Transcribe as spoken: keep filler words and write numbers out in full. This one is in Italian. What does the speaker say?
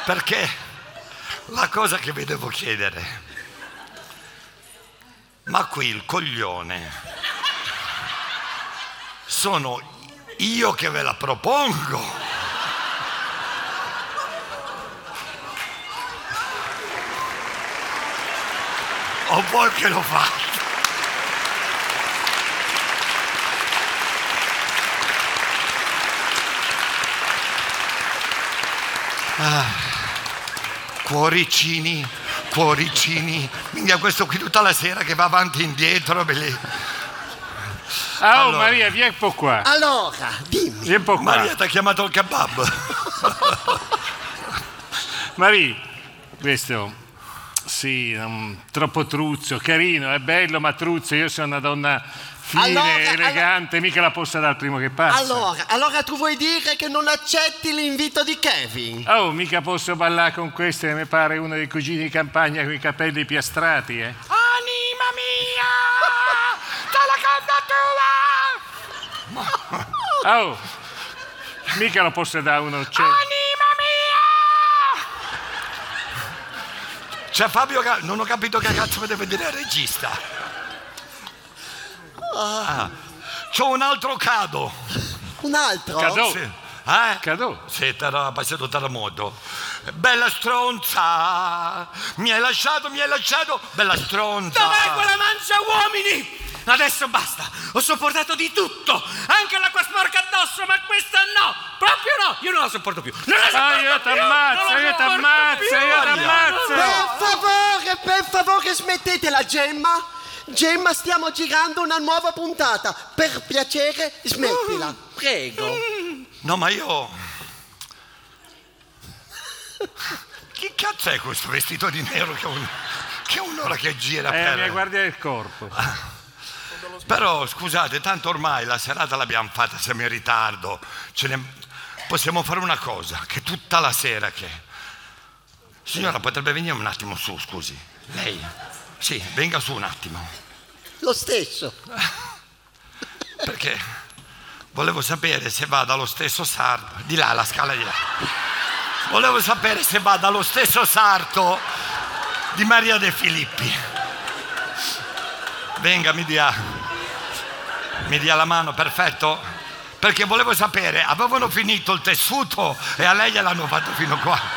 Perché la cosa che vi devo chiedere, ma qui il coglione sono io che ve la propongo o voi che lo fate? Ah, cuoricini, cuoricini, minchia, questo qui tutta la sera che va avanti e indietro. Belli... Ah, oh, allora. Maria, vieni un po' qua. Allora, dimmi. Vieni un po' qua. Maria ti ha chiamato il kebab. Maria, questo, sì, um, troppo truzzo, carino, è bello, ma truzzo. Io sono una donna fine, Allora, elegante, allora... mica la posso dare al primo che passa. Allora, allora tu vuoi dire che non accetti l'invito di Kevin? Oh, mica posso ballare con questo che mi pare uno dei cugini di campagna con i capelli piastrati, eh. Anima mia, te la cantatura! Oh, mica lo posso dare uno, c'è. Anima mia! Cioè Fabio, non ho capito che cazzo mi deve dire il regista. Ah, c'ho un altro cado. Un altro? Cadò. Sì. Eh? Cadò. Sì, t'era passato terremoto. Bella stronza, mi hai lasciato, mi hai lasciato, bella stronza. Dov'è quella mancia uomini? Adesso basta, ho sopportato di tutto, anche l'acqua sporca addosso, ma questa no, proprio no, io non la sopporto più. Non la Ah, io sopporto più, t'ammazzo, non la io sopporto t'ammazzo, più. io Per t'ammazzo. favore, per favore, smettetela, Gemma. Gemma, stiamo girando una nuova puntata. Per piacere, smettila. Prego. No, ma io... Chi cazzo è questo vestito di nero che, un... che un'ora che gira È per... la mia guardia del corpo. Però, scusate, tanto ormai la serata l'abbiamo fatta, siamo in ritardo. Ce ne... Possiamo fare una cosa, che tutta la sera che... Signora, potrebbe venire un attimo su, scusi. Lei... Sì, venga su un attimo. Lo stesso. Perché volevo sapere se va dallo stesso sarto. Di là, la scala di là. Volevo sapere se va dallo stesso sarto di Maria De Filippi. Venga, mi dia. Mi dia la mano, perfetto. Perché volevo sapere, avevano finito il tessuto e a lei gliel'hanno fatto fino qua.